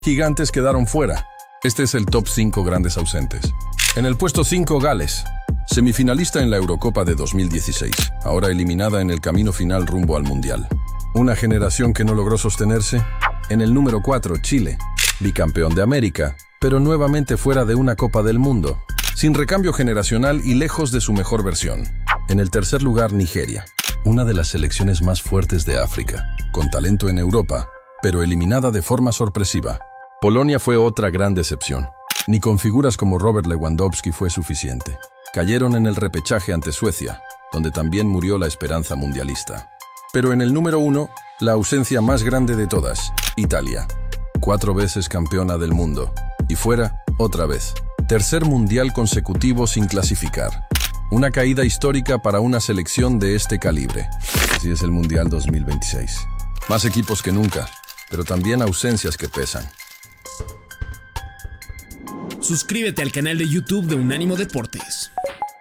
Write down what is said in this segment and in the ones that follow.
gigantes quedaron fuera. Este es el top 5 grandes ausentes. En el puesto 5, Gales, semifinalista en la Eurocopa de 2016, ahora eliminada en el camino final rumbo al Mundial. Una generación que no logró sostenerse. En el número 4, Chile, bicampeón de América, pero nuevamente fuera de una Copa del Mundo, sin recambio generacional y lejos de su mejor versión. En el tercer lugar, Nigeria, una de las selecciones más fuertes de África, con talento en Europa, pero eliminada de forma sorpresiva. Polonia fue otra gran decepción. Ni con figuras como Robert Lewandowski fue suficiente. Cayeron en el repechaje ante Suecia, donde también murió la esperanza mundialista. Pero en el número 1, la ausencia más grande de todas, Italia. 4 veces campeona del mundo. Y fuera, otra vez. Tercer mundial consecutivo sin clasificar. Una caída histórica para una selección de este calibre. Así es el Mundial 2026. Más equipos que nunca, pero también ausencias que pesan. Suscríbete al canal de YouTube de Unánimo Deportes.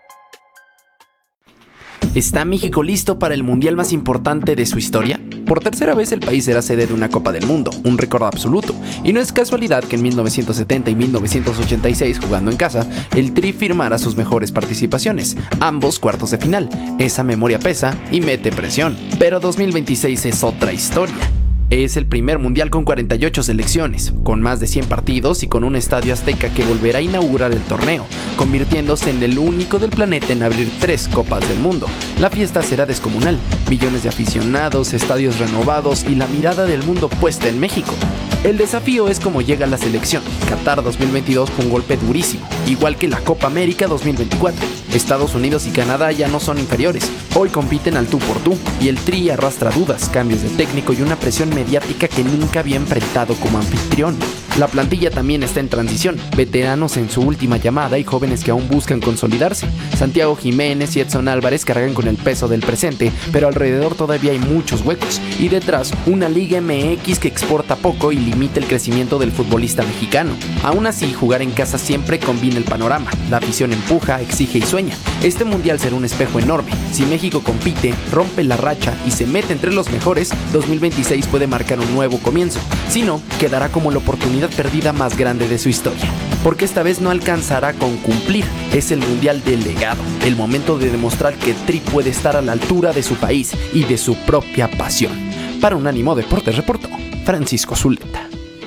¿Está México listo para el mundial más importante de su historia? Por tercera vez el país será sede de una Copa del Mundo, un récord absoluto, y no es casualidad que en 1970 y 1986, jugando en casa, el Tri firmara sus mejores participaciones, ambos cuartos de final. Esa memoria pesa y mete presión, pero 2026 es otra historia. Es el primer mundial con 48 selecciones, con más de 100 partidos y con un estadio azteca que volverá a inaugurar el torneo, convirtiéndose en el único del planeta en abrir 3 Copas del Mundo. La fiesta será descomunal, millones de aficionados, estadios renovados y la mirada del mundo puesta en México. El desafío es cómo llega la selección. Qatar 2022 fue un golpe durísimo, igual que la Copa América 2024. Estados Unidos y Canadá ya no son inferiores, hoy compiten al tú por tú, y el Tri arrastra dudas, cambios de técnico y una presión mediática que nunca había enfrentado como anfitrión. La plantilla también está en transición, veteranos en su última llamada y jóvenes que aún buscan consolidarse. Santiago Jiménez y Edson Álvarez cargan con el peso del presente, pero alrededor todavía hay muchos huecos, y detrás una Liga MX que exporta poco y limita el crecimiento del futbolista mexicano. Aún así, jugar en casa siempre combina el panorama, la afición empuja, exige y sueña. Este mundial será un espejo enorme. Si México compite, rompe la racha y se mete entre los mejores, 2026 puede marcar un nuevo comienzo. Si no, quedará como la oportunidad perdida más grande de su historia. Porque esta vez no alcanzará con cumplir. Es el mundial del legado, el momento de demostrar que Tri puede estar a la altura de su país y de su propia pasión. Para Unánimo Deportes reportó Francisco Zuleta.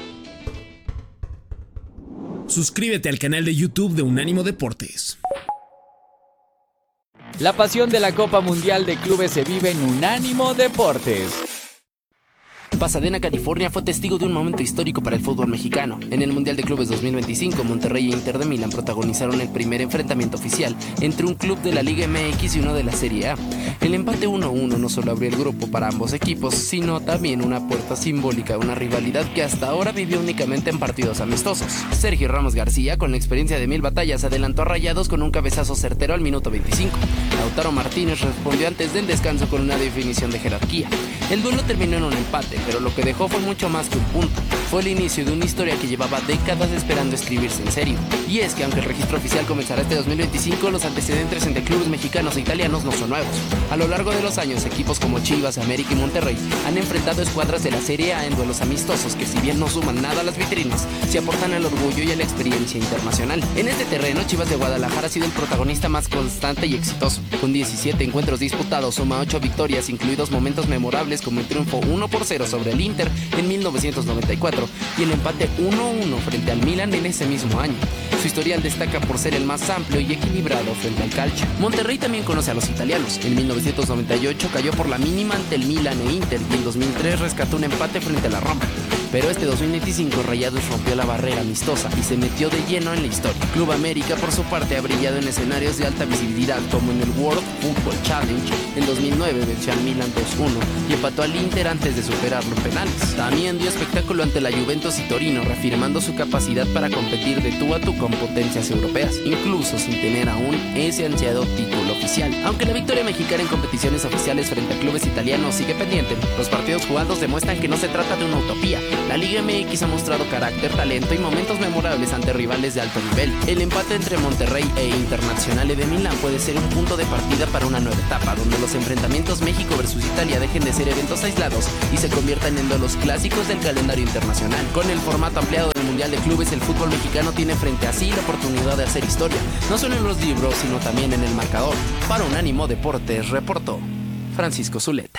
Suscríbete al canal de YouTube de Unánimo Deportes. La pasión de la Copa Mundial de Clubes se vive en Unánimo Deportes. Pasadena, California fue testigo de un momento histórico para el fútbol mexicano. En el Mundial de Clubes 2025, Monterrey e Inter de Milán protagonizaron el primer enfrentamiento oficial entre un club de la Liga MX y uno de la Serie A. El empate 1-1 no solo abrió el grupo para ambos equipos, sino también una puerta simbólica a una rivalidad que hasta ahora vivió únicamente en partidos amistosos. Sergio Ramos García, con la experiencia de 1000 batallas, adelantó a Rayados con un cabezazo certero al minuto 25. Lautaro Martínez respondió antes del descanso con una definición de jerarquía. El duelo terminó en un empate, pero lo que dejó fue mucho más que un punto. Fue el inicio de una historia que llevaba décadas esperando escribirse en serio. Y es que aunque el registro oficial comenzará este 2025, los antecedentes entre clubes mexicanos e italianos no son nuevos. A lo largo de los años, equipos como Chivas, América y Monterrey han enfrentado escuadras de la Serie A en duelos amistosos que, si bien no suman nada a las vitrinas, se aportan al orgullo y a la experiencia internacional. En este terreno, Chivas de Guadalajara ha sido el protagonista más constante y exitoso. Con 17 encuentros disputados, suma 8 victorias, incluidos momentos memorables como el triunfo 1-0 sobre el Inter en 1994 y el empate 1-1 frente al Milan en ese mismo año. Su historial destaca por ser el más amplio y equilibrado frente al calcio. Monterrey también conoce a los italianos. En 1998 cayó por la mínima ante el Milan e Inter y en 2003 rescató un empate frente a la Roma. Pero este 2025 Rayados rompió la barrera amistosa y se metió de lleno en la historia. Club América, por su parte, ha brillado en escenarios de alta visibilidad como en el World Football Challenge. En 2009 venció al Milan 2-1 y empató al Inter antes de superarlo en penales. También dio espectáculo ante la Juventus y Torino, reafirmando su capacidad para competir de tú a tú con potencias europeas, incluso sin tener aún ese ansiado título oficial. Aunque la victoria mexicana en competiciones oficiales frente a clubes italianos sigue pendiente, los partidos jugados demuestran que no se trata de una utopía. La Liga MX ha mostrado carácter, talento y momentos memorables ante rivales de alto nivel. El empate entre Monterrey e Internazionale de Milán puede ser un punto de partida para una nueva etapa, donde los enfrentamientos México versus Italia dejen de ser eventos aislados y se conviertan en duelos clásicos del calendario internacional. Con el formato ampliado del Mundial de Clubes, el fútbol mexicano tiene frente a sí la oportunidad de hacer historia, no solo en los libros, sino también en el marcador. Para Unánimo Deportes, reportó Francisco Zuleta.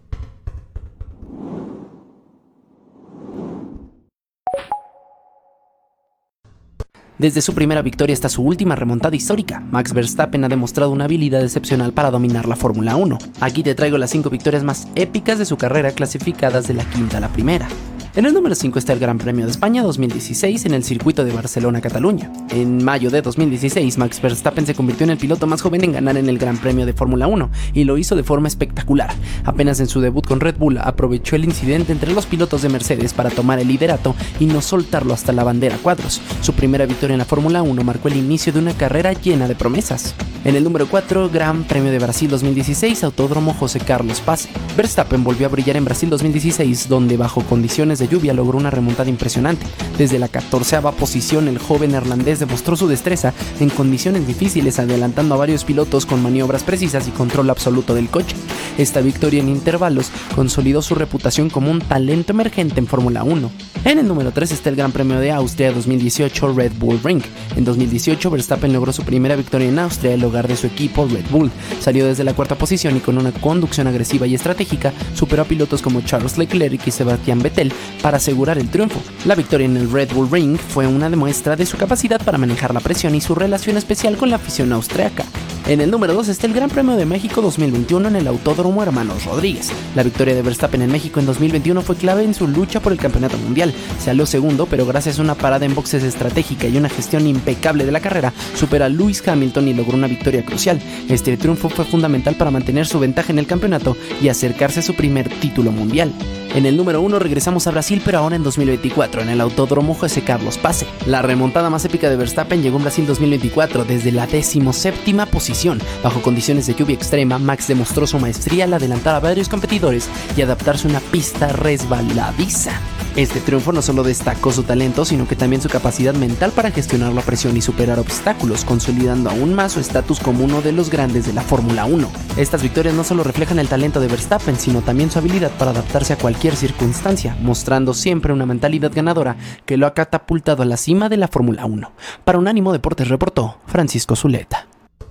Desde su primera victoria hasta su última remontada histórica, Max Verstappen ha demostrado una habilidad excepcional para dominar la Fórmula 1. Aquí te traigo las 5 victorias más épicas de su carrera, clasificadas de la quinta a la primera. En el número 5 está el Gran Premio de España 2016 en el circuito de Barcelona-Cataluña. En mayo de 2016, Max Verstappen se convirtió en el piloto más joven en ganar en el Gran Premio de Fórmula 1 y lo hizo de forma espectacular. Apenas en su debut con Red Bull, aprovechó el incidente entre los pilotos de Mercedes para tomar el liderato y no soltarlo hasta la bandera cuadros. Su primera victoria en la Fórmula 1 marcó el inicio de una carrera llena de promesas. En el número 4, Gran Premio de Brasil 2016, Autódromo José Carlos Paz. Verstappen volvió a brillar en Brasil 2016, donde bajo condiciones de lluvia logró una remontada impresionante. Desde la 14ª posición, el joven neerlandés demostró su destreza en condiciones difíciles, adelantando a varios pilotos con maniobras precisas y control absoluto del coche. Esta victoria en intervalos consolidó su reputación como un talento emergente en Fórmula 1. En el número 3 está el Gran Premio de Austria 2018 Red Bull Ring. En 2018, Verstappen logró su primera victoria en Austria, el hogar de su equipo Red Bull. Salió desde la 4ª posición y con una conducción agresiva y estratégica superó a pilotos como Charles Leclerc y Sebastian Vettel para asegurar el triunfo. La victoria en el Red Bull Ring fue una demuestra de su capacidad para manejar la presión y su relación especial con la afición austriaca. En el número 2 está el Gran Premio de México 2021 en el Autódromo Hermanos Rodríguez. La victoria de Verstappen en México en 2021 fue clave en su lucha por el campeonato mundial. Salió segundo, pero gracias a una parada en boxes estratégica y una gestión impecable de la carrera, supera a Lewis Hamilton y logró una victoria crucial. Este triunfo fue fundamental para mantener su ventaja en el campeonato y acercarse a su primer título mundial. En el número 1 regresamos a Brasil, pero ahora en 2024, en el Autódromo José Carlos Paz. La remontada más épica de Verstappen llegó en Brasil 2024 desde la 17ª posición. Bajo condiciones de lluvia extrema, Max demostró su maestría al adelantar a varios competidores y adaptarse a una pista resbaladiza. Este triunfo no solo destacó su talento, sino que también su capacidad mental para gestionar la presión y superar obstáculos, consolidando aún más su estatus como uno de los grandes de la Fórmula 1. Estas victorias no solo reflejan el talento de Verstappen, sino también su habilidad para adaptarse a cualquier circunstancia, mostrando siempre una mentalidad ganadora que lo ha catapultado a la cima de la Fórmula 1. Para Unánimo Deportes reportó Francisco Zuleta.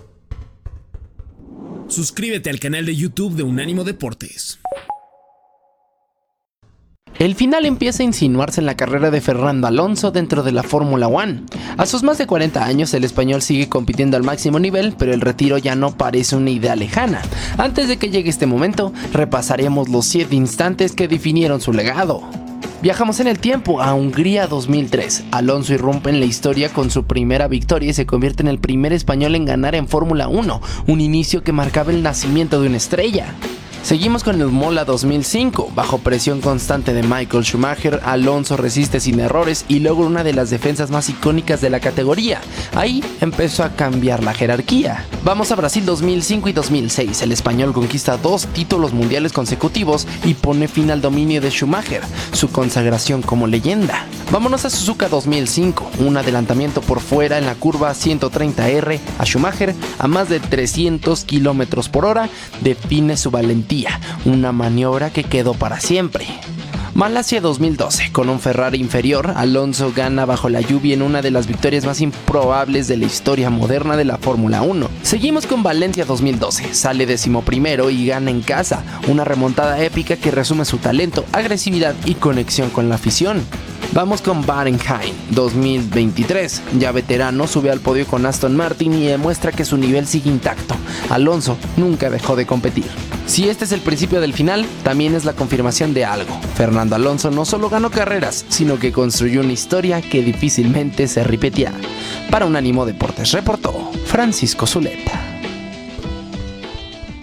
Suscríbete al canal de YouTube de Unánimo Deportes. El final empieza a insinuarse en la carrera de Fernando Alonso dentro de la Fórmula 1. A sus más de 40 años, el español sigue compitiendo al máximo nivel, pero el retiro ya no parece una idea lejana. Antes de que llegue este momento, repasaremos los 7 instantes que definieron su legado. Viajamos en el tiempo a Hungría 2003. Alonso irrumpe en la historia con su primera victoria y se convierte en el primer español en ganar en Fórmula 1, un inicio que marcaba el nacimiento de una estrella. Seguimos con el Mola 2005. Bajo presión constante de Michael Schumacher, Alonso resiste sin errores y logra una de las defensas más icónicas de la categoría. Ahí empezó a cambiar la jerarquía. Vamos a Brasil 2005 y 2006. El español conquista 2 títulos mundiales consecutivos y pone fin al dominio de Schumacher, su consagración como leyenda. Vámonos a Suzuka 2005. Un adelantamiento por fuera en la curva 130R a Schumacher a más de 300 km por hora define su valentía. Una maniobra que quedó para siempre. Malasia 2012. Con un Ferrari inferior, Alonso gana bajo la lluvia en una de las victorias más improbables de la historia moderna de la Fórmula 1. Seguimos con Valencia 2012. Sale 11º y gana en casa. Una remontada épica que resume su talento, agresividad y conexión con la afición. Vamos con Barenheim 2023. Ya veterano, sube al podio con Aston Martin y demuestra que su nivel sigue intacto. Alonso nunca dejó de competir. Si este es el principio del final, también es la confirmación de algo. Fernando Alonso no solo ganó carreras, sino que construyó una historia que difícilmente se repetirá. Para Unánimo Deportes reportó Francisco Zuleta.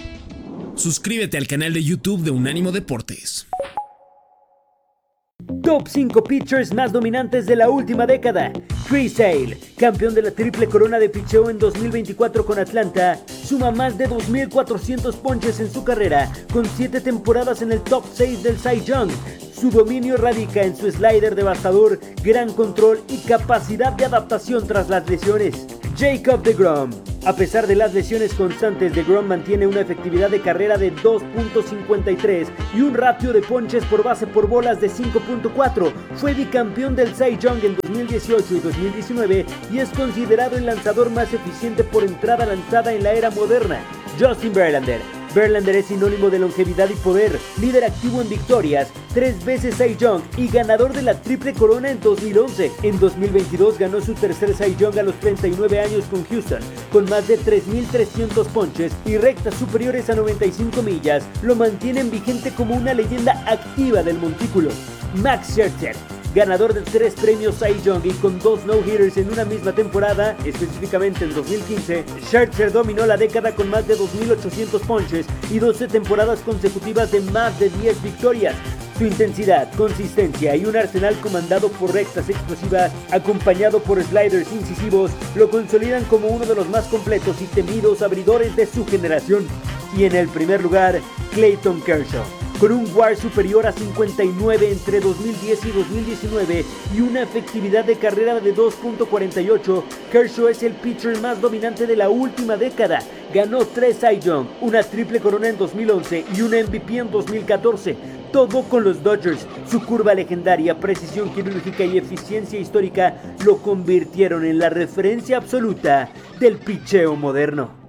Suscríbete al canal de YouTube de Unánimo Deportes. Top 5 pitchers más dominantes de la última década. Chris Sale, campeón de la triple corona de picheo en 2024 con Atlanta, suma más de 2,400 ponches en su carrera, con 7 temporadas en el top 6 del Cy Young. Su dominio radica en su slider devastador, gran control y capacidad de adaptación tras las lesiones. Jacob deGrom. A pesar de las lesiones constantes, deGrom mantiene una efectividad de carrera de 2.53 y un ratio de ponches por base por bolas de 5.4. Fue bicampeón del Cy Young en 2018 y 2019 y es considerado el lanzador más eficiente por entrada lanzada en la era moderna. Justin Verlander. Verlander es sinónimo de longevidad y poder, líder activo en victorias, 3 veces Cy Young y ganador de la triple corona en 2011. En 2022 ganó su tercer Cy Young a los 39 años con Houston, con más de 3,300 ponches y rectas superiores a 95 millas, lo mantienen vigente como una leyenda activa del montículo. Max Scherzer. Ganador de 3 premios Cy Young y con 2 no-hitters en una misma temporada, específicamente en 2015, Scherzer dominó la década con más de 2,800 ponches y 12 temporadas consecutivas de más de 10 victorias. Su intensidad, consistencia y un arsenal comandado por rectas explosivas, acompañado por sliders incisivos, lo consolidan como uno de los más completos y temidos abridores de su generación. Y en el primer lugar, Clayton Kershaw. Con un WAR superior a 59 entre 2010 y 2019 y una efectividad de carrera de 2.48, Kershaw es el pitcher más dominante de la última década. Ganó 3 Cy Young, una triple corona en 2011 y una MVP en 2014. Todo con los Dodgers. Su curva legendaria, precisión quirúrgica y eficiencia histórica lo convirtieron en la referencia absoluta del picheo moderno.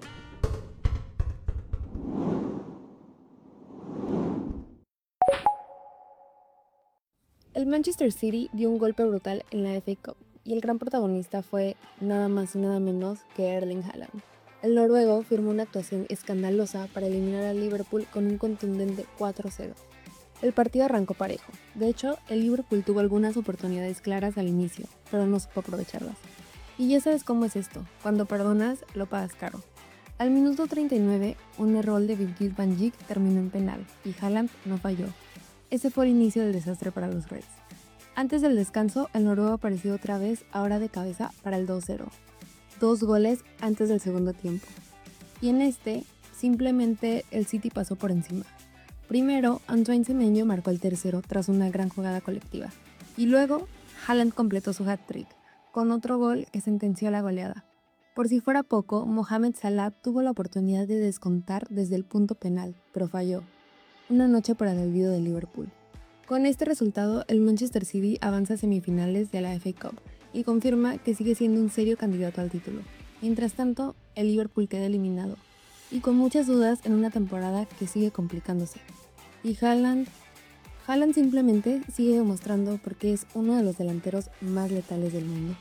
El Manchester City dio un golpe brutal en la FA Cup y el gran protagonista fue nada más y nada menos que Erling Haaland. El noruego firmó una actuación escandalosa para eliminar al Liverpool con un contundente 4-0. El partido arrancó parejo. De hecho, el Liverpool tuvo algunas oportunidades claras al inicio, pero no supo aprovecharlas. Y ya sabes cómo es esto, cuando perdonas, lo pagas caro. Al minuto 39, un error de Virgil van Dijk terminó en penal y Haaland no falló. Ese fue el inicio del desastre para los Reds. Antes del descanso, el noruego apareció otra vez, ahora de cabeza, para el 2-0. 2 goles antes del segundo tiempo. Y en simplemente el City pasó por encima. Primero, Antoine Semenyo marcó el tercero tras una gran jugada colectiva. Y luego, Haaland completó su hat-trick, con otro gol que sentenció la goleada. Por si fuera poco, Mohamed Salah tuvo la oportunidad de descontar desde el punto penal, pero falló. Una noche para el olvido de Liverpool. Con este resultado, el Manchester City avanza a semifinales de la FA Cup y confirma que sigue siendo un serio candidato al título. Mientras tanto, el Liverpool queda eliminado y con muchas dudas en una temporada que sigue complicándose. Y Haaland simplemente sigue demostrando por qué es uno de los delanteros más letales del mundo.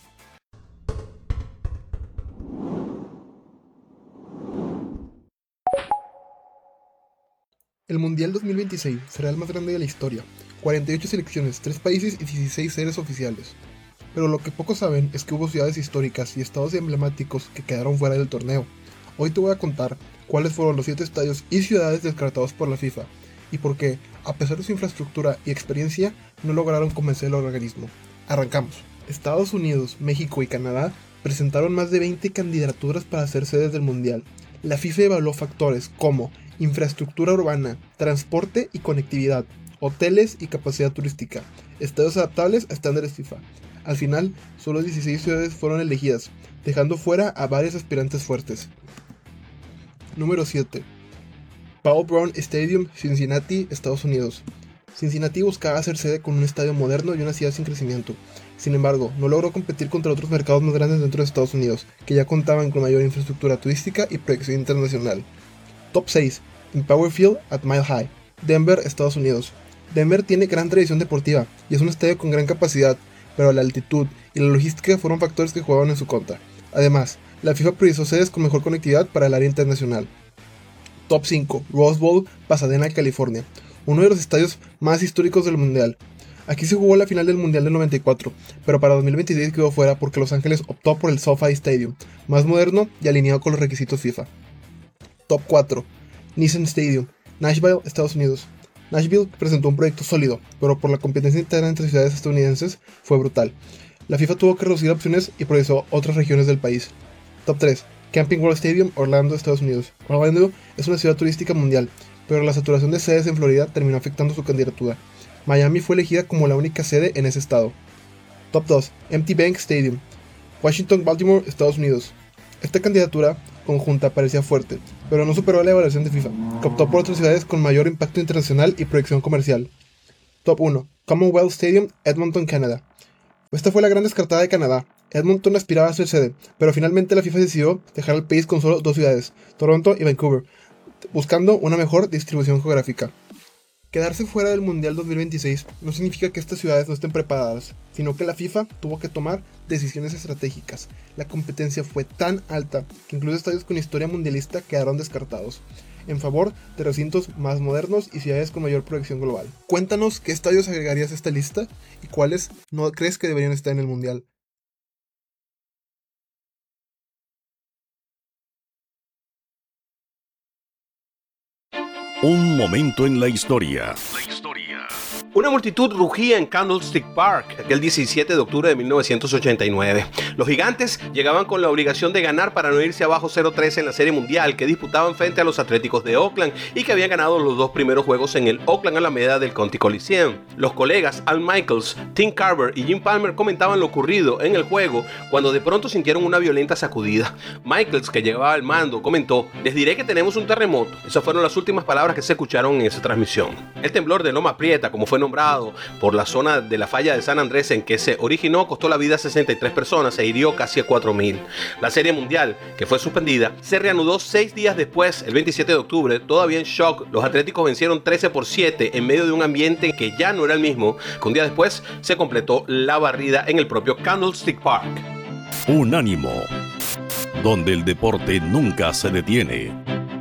El Mundial 2026 será el más grande de la historia, 48 selecciones, 3 países y 16 sedes oficiales. Pero lo que pocos saben es que hubo ciudades históricas y estados emblemáticos que quedaron fuera del torneo. Hoy te voy a contar cuáles fueron los 7 estadios y ciudades descartados por la FIFA, y por qué, a pesar de su infraestructura y experiencia, no lograron convencer al organismo. Arrancamos. Estados Unidos, México y Canadá presentaron más de 20 candidaturas para ser sedes del Mundial. La FIFA evaluó factores como infraestructura urbana, transporte y conectividad, hoteles y capacidad turística, estadios adaptables a estándares FIFA. Al final, solo 16 ciudades fueron elegidas, dejando fuera a varios aspirantes fuertes. Número 7. Paul Brown Stadium, Cincinnati, Estados Unidos. Cincinnati buscaba hacer sede con un estadio moderno y una ciudad sin crecimiento. Sin embargo, no logró competir contra otros mercados más grandes dentro de Estados Unidos, que ya contaban con mayor infraestructura turística y proyección internacional. Top 6. Empower Field at Mile High, Denver, Estados Unidos. Denver tiene gran tradición deportiva y es un estadio con gran capacidad, pero la altitud y la logística fueron factores que jugaban en su contra. Además, la FIFA priorizó sedes con mejor conectividad para el área internacional. Top 5. Rose Bowl, Pasadena, California, uno de los estadios más históricos del Mundial. Aquí se jugó la final del Mundial del 94, pero para 2026 quedó fuera porque Los Ángeles optó por el SoFi Stadium, más moderno y alineado con los requisitos FIFA. Top 4. Nissan Stadium, Nashville, Estados Unidos. Nashville presentó un proyecto sólido, pero por la competencia interna entre ciudades estadounidenses fue brutal. La FIFA tuvo que reducir opciones y priorizó otras regiones del país. Top 3. Camping World Stadium, Orlando, Estados Unidos. Orlando es una ciudad turística mundial, pero la saturación de sedes en Florida terminó afectando su candidatura. Miami fue elegida como la única sede en ese estado. Top 2. Empty Bank Stadium, Washington, Baltimore, Estados Unidos. Esta candidatura conjunta parecía fuerte, pero no superó la evaluación de FIFA, que optó por otras ciudades con mayor impacto internacional y proyección comercial. Top 1. Commonwealth Stadium, Edmonton, Canadá. Esta fue la gran descartada de Canadá. Edmonton aspiraba a ser sede, pero finalmente la FIFA decidió dejar al país con solo 2 ciudades, Toronto y Vancouver, buscando una mejor distribución geográfica. Quedarse fuera del Mundial 2026 no significa que estas ciudades no estén preparadas, sino que la FIFA tuvo que tomar decisiones estratégicas. La competencia fue tan alta que incluso estadios con historia mundialista quedaron descartados, en favor de recintos más modernos y ciudades con mayor proyección global. Cuéntanos qué estadios agregarías a esta lista y cuáles no crees que deberían estar en el Mundial. Un momento en la historia. Una multitud rugía en Candlestick Park aquel 17 de octubre de 1989. Los gigantes llegaban con la obligación de ganar para no irse abajo 0-3 en la Serie Mundial que disputaban frente a los Atléticos de Oakland y que habían ganado los 2 primeros juegos en el Oakland Alameda del County Coliseum. Los colegas Al Michaels, Tim Carver y Jim Palmer comentaban lo ocurrido en el juego cuando de pronto sintieron una violenta sacudida. Michaels, que llevaba al mando, comentó: "Les diré que tenemos un terremoto". Esas fueron las últimas palabras que se escucharon en esa transmisión. El temblor de Loma Prieta, como fue nombrado por la zona de la falla de San Andrés en que se originó, costó la vida a 63 personas e hirió casi a 4,000. La Serie Mundial, que fue suspendida, se reanudó 6 días después, el 27 de octubre, todavía en shock. Los Atléticos vencieron 13-7 en medio de un ambiente que ya no era el mismo, que un día después se completó la barrida en el propio Candlestick Park. Unánimo, donde el deporte nunca se detiene.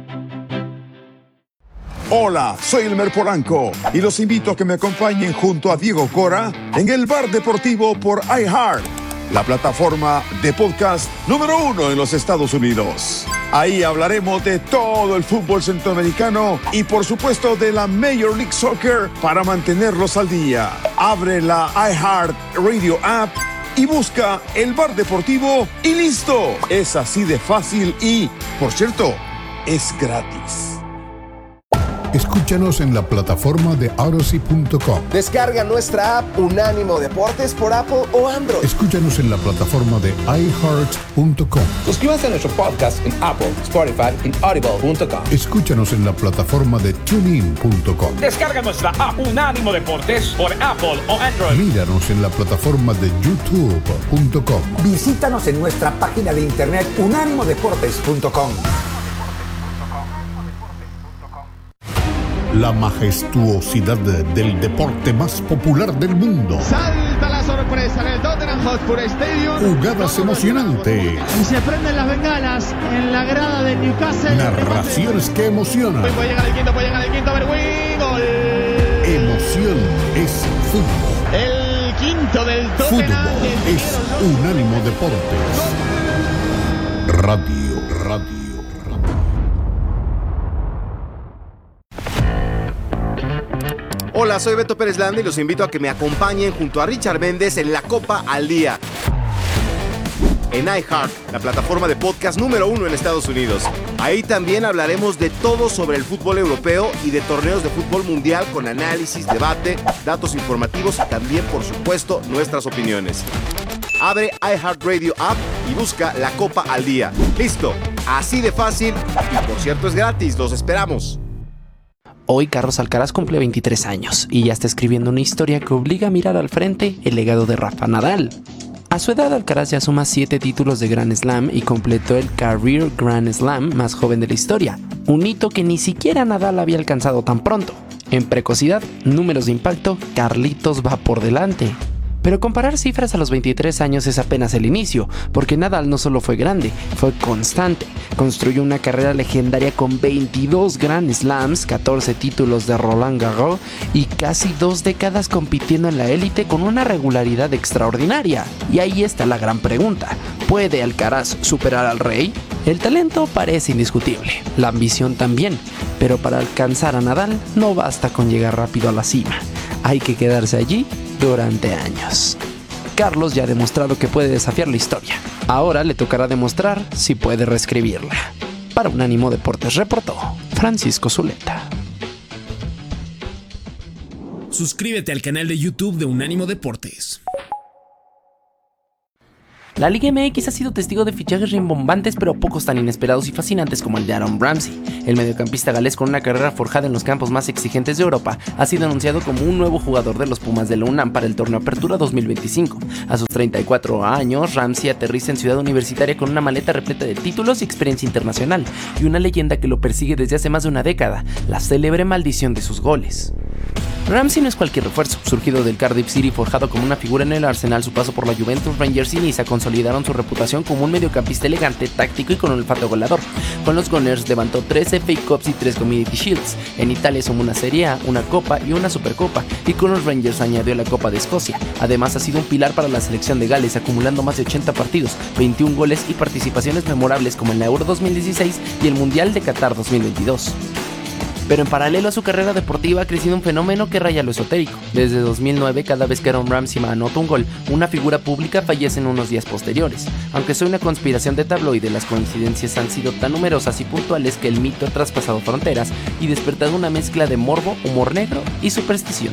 Hola, soy Elmer Polanco y los invito a que me acompañen junto a Diego Cora en el Bar Deportivo por iHeart, la plataforma de podcast número 1 en los Estados Unidos. Ahí hablaremos de todo el fútbol centroamericano y por supuesto de la Major League Soccer para mantenerlos al día. Abre la iHeart Radio app y busca el Bar Deportivo y listo. Es así de fácil y, por cierto, es gratis. Escúchanos en la plataforma de Odyssey.com. Descarga nuestra app Unánimo Deportes por Apple o Android. Escúchanos en la plataforma de iHeart.com. Suscríbase a nuestro podcast en Apple, Spotify y Audible.com. Escúchanos en la plataforma de TuneIn.com. Descarga nuestra app Unánimo Deportes por Apple o Android. Míranos en la plataforma de YouTube.com. Visítanos en nuestra página de internet unánimodeportes.com. La majestuosidad del deporte más popular del mundo. Salta la sorpresa en el Tottenham Hotspur Stadium. Jugadas emocionantes. Y se prenden las bengalas en la grada del Newcastle. Narraciones que emocionan. Puede llegar el quinto, Berwin, gol. Emoción es fútbol. El quinto del Tottenham. Fútbol es Unánimo Deportes. Radio. Hola, soy Beto Pérez Landa y los invito a que me acompañen junto a Richard Méndez en La Copa al Día. En iHeart, la plataforma de podcast número 1 en Estados Unidos. Ahí también hablaremos de todo sobre el fútbol europeo y de torneos de fútbol mundial con análisis, debate, datos informativos y también, por supuesto, nuestras opiniones. Abre iHeartRadio app y busca La Copa al Día. ¡Listo! Así de fácil y, por cierto, es gratis. ¡Los esperamos! Hoy Carlos Alcaraz cumple 23 años y ya está escribiendo una historia que obliga a mirar al frente el legado de Rafa Nadal. A su edad, Alcaraz ya suma 7 títulos de Grand Slam y completó el Career Grand Slam más joven de la historia, un hito que ni siquiera Nadal había alcanzado tan pronto. En precocidad, números de impacto, Carlitos va por delante. Pero comparar cifras a los 23 años es apenas el inicio, porque Nadal no solo fue grande, fue constante. Construyó una carrera legendaria con 22 Grand Slams, 14 títulos de Roland Garros y casi 2 décadas compitiendo en la élite con una regularidad extraordinaria. Y ahí está la gran pregunta: ¿puede Alcaraz superar al Rey? El talento parece indiscutible, la ambición también, pero para alcanzar a Nadal no basta con llegar rápido a la cima, hay que quedarse allí durante años. Carlos ya ha demostrado que puede desafiar la historia, ahora le tocará demostrar si puede reescribirla. Para Unánimo Deportes reportó Francisco Zuleta. Suscríbete al canal de YouTube de Unánimo Deportes. La Liga MX ha sido testigo de fichajes rimbombantes pero pocos tan inesperados y fascinantes como el de Aaron Ramsey. El mediocampista galés con una carrera forjada en los campos más exigentes de Europa ha sido anunciado como un nuevo jugador de los Pumas de la UNAM para el torneo Apertura 2025. A sus 34 años, Ramsey aterriza en Ciudad Universitaria con una maleta repleta de títulos y experiencia internacional y una leyenda que lo persigue desde hace más de una década, la célebre maldición de sus goles. Ramsey no es cualquier refuerzo, surgido del Cardiff City, forjado como una figura en el Arsenal, su paso por la Juventus, Rangers y Niza consolidaron su reputación como un mediocampista elegante, táctico y con un olfato goleador. Con los Gunners levantó 3 FA Cups y 3 Community Shields. En Italia sumó una Serie A, una Copa y una Supercopa, y con los Rangers añadió la Copa de Escocia. Además ha sido un pilar para la selección de Gales, acumulando más de 80 partidos, 21 goles y participaciones memorables como en la Euro 2016 y el Mundial de Qatar 2022. Pero en paralelo a su carrera deportiva ha crecido un fenómeno que raya lo esotérico. Desde 2009, cada vez que Aaron Ramsey anota un gol, una figura pública fallece en unos días posteriores. Aunque soy una conspiración de tabloide, las coincidencias han sido tan numerosas y puntuales que el mito ha traspasado fronteras y despertado una mezcla de morbo, humor negro y superstición.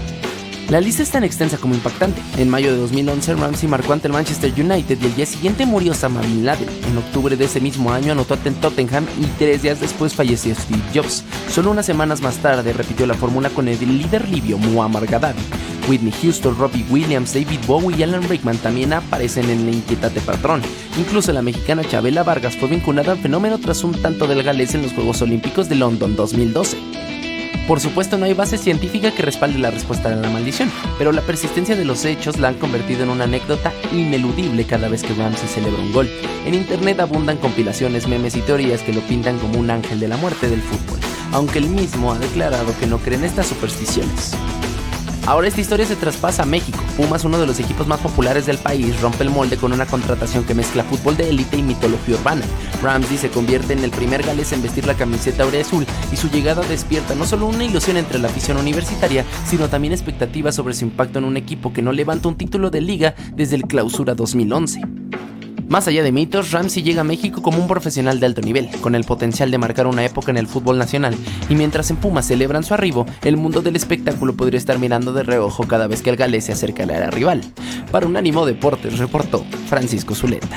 La lista es tan extensa como impactante. En mayo de 2011, Ramsey marcó ante el Manchester United y el día siguiente murió Osama Bin Laden. En octubre de ese mismo año anotó ante el Tottenham y 3 días después falleció Steve Jobs. Solo unas semanas más tarde repitió la fórmula con el líder libio Muammar Gaddafi. Whitney Houston, Robbie Williams, David Bowie y Alan Rickman también aparecen en el inquietante patrón. Incluso la mexicana Chabela Vargas fue vinculada al fenómeno tras un tanto del galés en los Juegos Olímpicos de London 2012. Por supuesto, no hay base científica que respalde la respuesta a la maldición, pero la persistencia de los hechos la han convertido en una anécdota ineludible cada vez que Ramsey celebra un gol. En internet abundan compilaciones, memes y teorías que lo pintan como un ángel de la muerte del fútbol, aunque él mismo ha declarado que no cree en estas supersticiones. Ahora esta historia se traspasa a México. Pumas, uno de los equipos más populares del país, rompe el molde con una contratación que mezcla fútbol de élite y mitología urbana. Ramsey se convierte en el primer galés en vestir la camiseta aureazul y su llegada despierta no solo una ilusión entre la afición universitaria, sino también expectativas sobre su impacto en un equipo que no levanta un título de liga desde el Clausura 2011. Más allá de mitos, Ramsey llega a México como un profesional de alto nivel, con el potencial de marcar una época en el fútbol nacional, y mientras en Pumas celebran su arribo, el mundo del espectáculo podría estar mirando de reojo cada vez que el galés se acerca al área rival. Para Unánimo Deportes reportó Francisco Zuleta.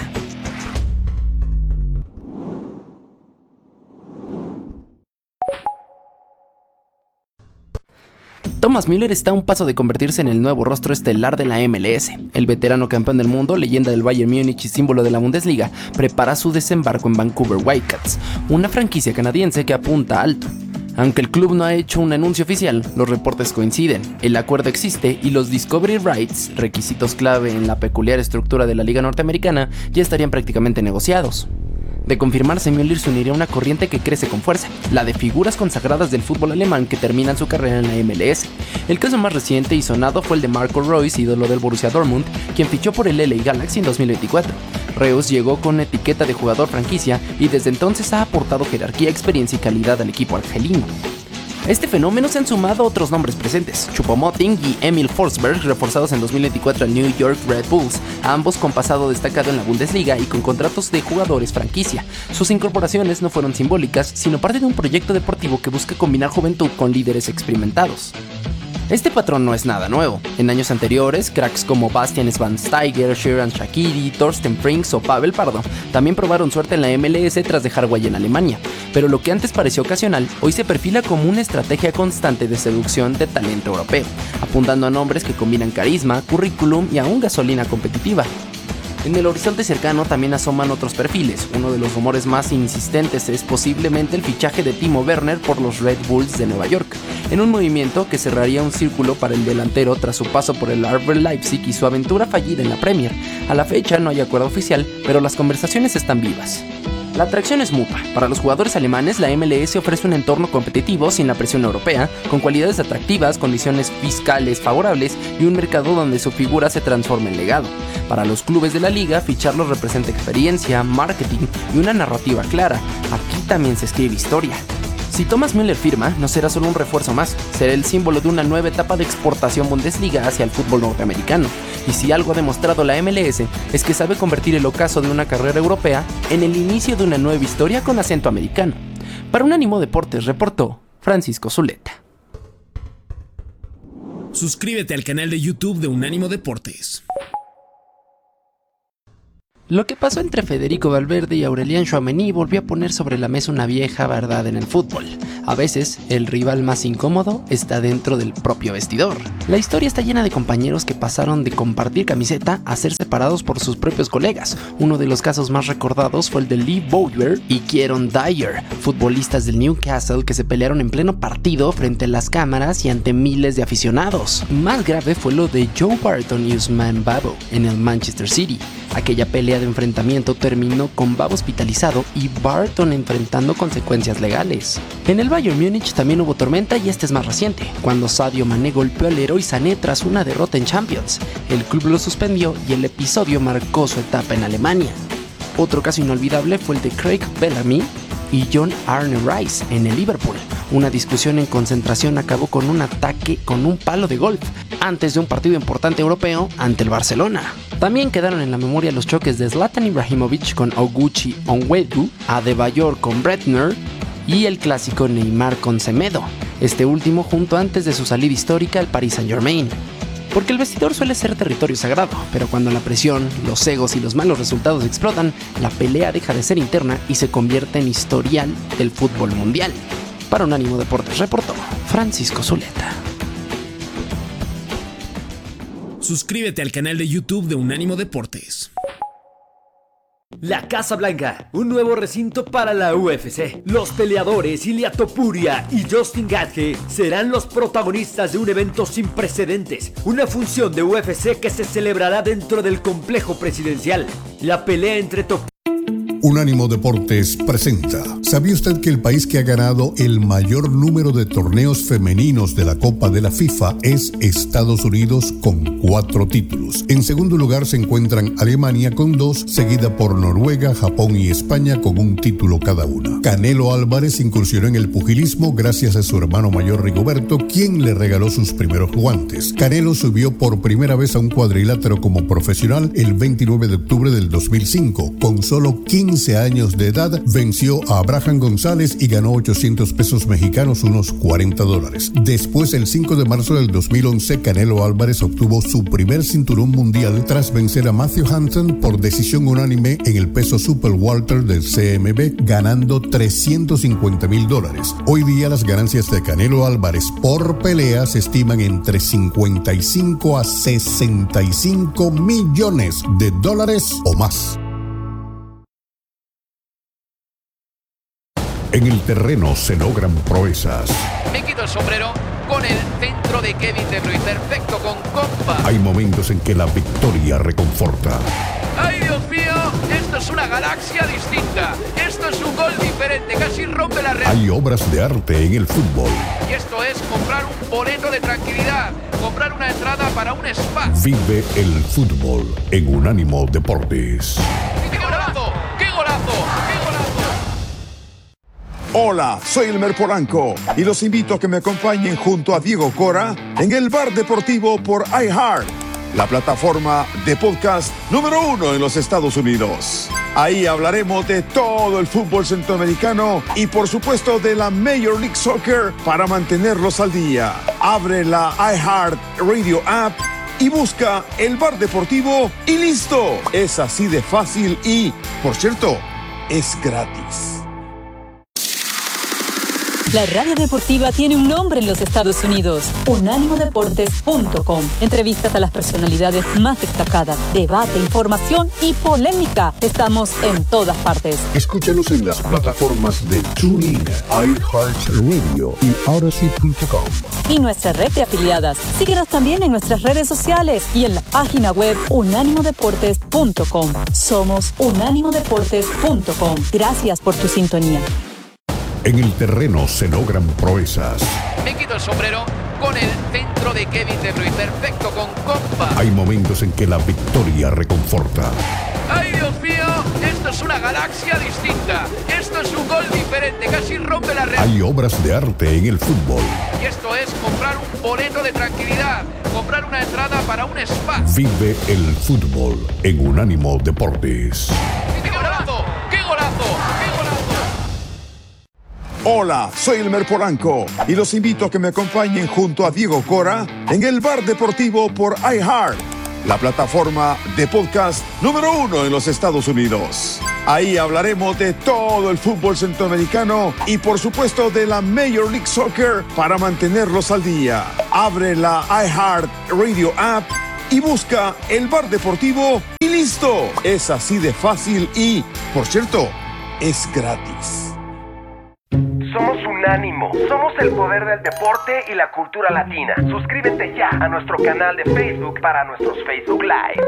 Thomas Müller está a un paso de convertirse en el nuevo rostro estelar de la MLS. El veterano campeón del mundo, leyenda del Bayern Múnich y símbolo de la Bundesliga, prepara su desembarco en Vancouver Whitecaps, una franquicia canadiense que apunta alto. Aunque el club no ha hecho un anuncio oficial, los reportes coinciden. El acuerdo existe y los Discovery Rights, requisitos clave en la peculiar estructura de la liga norteamericana, ya estarían prácticamente negociados. De confirmarse, Müller se uniría a una corriente que crece con fuerza, la de figuras consagradas del fútbol alemán que terminan su carrera en la MLS. El caso más reciente y sonado fue el de Marco Reus, ídolo del Borussia Dortmund, quien fichó por el LA Galaxy en 2024. Reus llegó con etiqueta de jugador franquicia y desde entonces ha aportado jerarquía, experiencia y calidad al equipo argelino. A este fenómeno se han sumado otros nombres presentes, Choupo-Moting y Emil Forsberg, reforzados en 2024 al New York Red Bulls, ambos con pasado destacado en la Bundesliga y con contratos de jugadores franquicia. Sus incorporaciones no fueron simbólicas, sino parte de un proyecto deportivo que busca combinar juventud con líderes experimentados. Este patrón no es nada nuevo. En años anteriores, cracks como Bastian Schweinsteiger, Sheran Shaqiri, Thorsten Frings o Pavel Pardo también probaron suerte en la MLS tras dejar huella en Alemania. Pero lo que antes pareció ocasional, hoy se perfila como una estrategia constante de seducción de talento europeo, apuntando a nombres que combinan carisma, currículum y aún gasolina competitiva. En el horizonte cercano también asoman otros perfiles. Uno de los rumores más insistentes es posiblemente el fichaje de Timo Werner por los Red Bulls de Nueva York, en un movimiento que cerraría un círculo para el delantero tras su paso por el RB Leipzig y su aventura fallida en la Premier. A la fecha no hay acuerdo oficial, pero las conversaciones están vivas. La atracción es mutua. Para los jugadores alemanes, la MLS ofrece un entorno competitivo sin la presión europea, con cualidades atractivas, condiciones fiscales favorables y un mercado donde su figura se transforma en legado. Para los clubes de la liga, ficharlos representa experiencia, marketing y una narrativa clara. Aquí también se escribe historia. Si Thomas Müller firma, no será solo un refuerzo más, será el símbolo de una nueva etapa de exportación Bundesliga hacia el fútbol norteamericano. Y si algo ha demostrado la MLS es que sabe convertir el ocaso de una carrera europea en el inicio de una nueva historia con acento americano. Para Unánimo Deportes reportó Francisco Zuleta. Suscríbete al canal de YouTube de Unánimo Deportes. Lo que pasó entre Federico Valverde y Aurélien Tchouaméni volvió a poner sobre la mesa una vieja verdad en el fútbol. A veces, el rival más incómodo está dentro del propio vestidor. La historia está llena de compañeros que pasaron de compartir camiseta a ser separados por sus propios colegas. Uno de los casos más recordados fue el de Lee Bowyer y Kieron Dyer, futbolistas del Newcastle que se pelearon en pleno partido frente a las cámaras y ante miles de aficionados. Más grave fue lo de Joe Barton y Ousmane Babo en el Manchester City. Aquella pelea de enfrentamiento terminó con Babo hospitalizado y Barton enfrentando consecuencias legales. En el Bayern Múnich también hubo tormenta y este es más reciente, cuando Sadio Mané golpeó al héroe Sané tras una derrota en Champions. El club lo suspendió y el episodio marcó su etapa en Alemania. Otro caso inolvidable fue el de Craig Bellamy y John Arne Rice en el Liverpool. Una discusión en concentración acabó con un ataque con un palo de golf antes de un partido importante europeo ante el Barcelona. También quedaron en la memoria los choques de Zlatan Ibrahimovic con Oguchi Onyewu, Adebayor con Bretner y el clásico Neymar con Semedo, este último junto antes de su salida histórica al Paris Saint-Germain. Porque el vestidor suele ser territorio sagrado, pero cuando la presión, los egos y los malos resultados explotan, la pelea deja de ser interna y se convierte en historial del fútbol mundial. Para Unánimo Deportes reportó Francisco Zuleta. Suscríbete al canal de YouTube de Unánimo Deportes. La Casa Blanca, un nuevo recinto para la UFC. Los peleadores Ilia Topuria y Justin Gaethje serán los protagonistas de un evento sin precedentes, una función de UFC que se celebrará dentro del complejo presidencial. La pelea entre Topuria Unánimo Deportes presenta. ¿Sabía usted que el país que ha ganado el mayor número de torneos femeninos de la Copa de la FIFA es Estados Unidos con 4 títulos? En segundo lugar se encuentran Alemania con 2, seguida por Noruega, Japón y España con 1 título cada una. Canelo Álvarez incursionó en el pugilismo gracias a su hermano mayor Rigoberto, quien le regaló sus primeros guantes. Canelo subió por primera vez a un cuadrilátero como profesional el 29 de octubre del 2005. Con solo 15 años de edad, venció a Abraham González y ganó 800 pesos mexicanos, unos $40. Después, el 5 de marzo del 2011, Canelo Álvarez obtuvo su primer cinturón mundial tras vencer a Matthew Hansen por decisión unánime en el peso super welter del CMB, ganando $350,000. Hoy día, las ganancias de Canelo Álvarez por pelea se estiman entre 55 a 65 millones de dólares o más. En el terreno se logran proezas. Me quito el sombrero con el centro de Kevin De Bruyne, perfecto con compa. Hay momentos en que la victoria reconforta. ¡Ay, Dios mío! Esto es una galaxia distinta. Esto es un gol diferente, casi rompe la realidad. Hay obras de arte en el fútbol. Y esto es comprar un boleto de tranquilidad, comprar una entrada para un spa. Vive el fútbol en Unánimo Deportes. ¡Qué golazo! ¡Qué golazo! ¡Qué golazo! Hola, soy Elmer Polanco y los invito a que me acompañen junto a Diego Cora en el Bar Deportivo por iHeart, la plataforma de podcast número 1 en los Estados Unidos. Ahí hablaremos de todo el fútbol centroamericano y por supuesto de la Major League Soccer para mantenerlos al día. Abre la iHeart Radio App y busca el Bar Deportivo y listo. Es así de fácil y, por cierto, es gratis. La radio deportiva tiene un nombre en los Estados Unidos: unánimodeportes.com. Entrevistas a las personalidades más destacadas, debate, información y polémica. Estamos en todas partes. Escúchanos en las plataformas de TuneIn, iHeartRadio y Odyssey.com. Y nuestra red de afiliadas. Síguenos también en nuestras redes sociales y en la página web unánimodeportes.com. Somos unánimodeportes.com. Gracias por tu sintonía. En el terreno se logran proezas. Me quito el sombrero con el centro de Kevin De Bruyne. Perfecto, con compa. Hay momentos en que la victoria reconforta. ¡Ay, Dios mío! Esto es una galaxia distinta. Esto es un gol diferente. Casi rompe la red. Hay obras de arte en el fútbol. Y esto es comprar un boleto de tranquilidad. Comprar una entrada para un spa. Vive el fútbol en Unánimo Deportes. ¡Qué golazo! ¡Qué golazo! ¡Qué golazo! Hola, soy Elmer Polanco y los invito a que me acompañen junto a Diego Cora en el Bar Deportivo por iHeart, la plataforma de podcast número 1 en los Estados Unidos. Ahí hablaremos de todo el fútbol centroamericano y por supuesto de la Major League Soccer para mantenerlos al día. Abre la iHeart Radio app y busca el Bar Deportivo y listo. Es así de fácil y, por cierto, es gratis. Somos Unánimo, somos el poder del deporte y la cultura latina. Suscríbete ya a nuestro canal de Facebook para nuestros Facebook Live.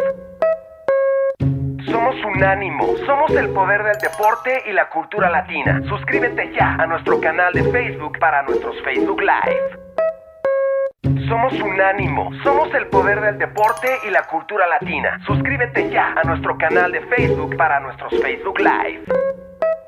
Somos Unánimo, somos el poder del deporte y la cultura latina. Suscríbete ya a nuestro canal de Facebook para nuestros Facebook Live. Somos Unánimo, somos el poder del deporte y la cultura latina. Suscríbete ya a nuestro canal de Facebook para nuestros Facebook Live.